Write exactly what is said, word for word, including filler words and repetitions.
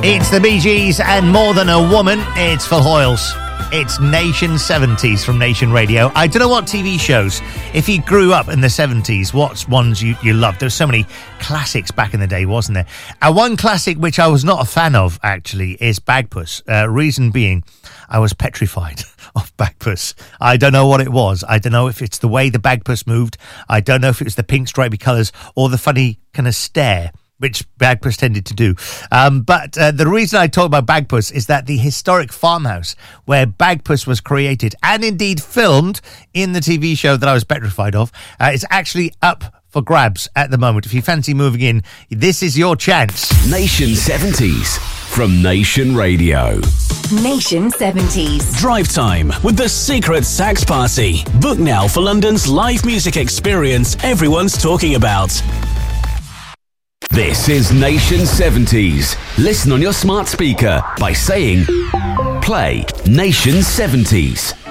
It's the Bee Gees and More Than a Woman. It's Phil Hoyles. It's Nation seventies from Nation Radio. I don't know what T V shows, if you grew up in the seventies, what ones you, you loved. There were so many classics back in the day, wasn't there? And one classic which I was not a fan of, actually, is Bagpuss. Uh, reason being, I was petrified of Bagpuss. I don't know what it was. I don't know if it's the way the Bagpuss moved. I don't know if it was the pink stripy colours or the funny kind of stare which Bagpuss tended to do. Um, but uh, the reason I talk about Bagpuss is that the historic farmhouse where Bagpuss was created and indeed filmed in the T V show that I was petrified of uh, is actually up for grabs at the moment. If you fancy moving in, this is your chance. Nation seventies from Nation Radio. Nation seventies. Drive time with the Secret Sax Party. Book now for London's live music experience everyone's talking about. This is Nation seventies. Listen on your smart speaker by saying, play Nation seventies.